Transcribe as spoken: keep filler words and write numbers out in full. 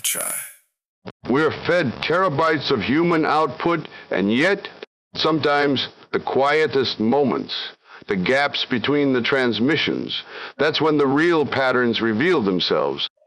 try. We're fed terabytes of human output, and yet, sometimes, the quietest moments, the gaps between the transmissions, that's when the real patterns reveal themselves.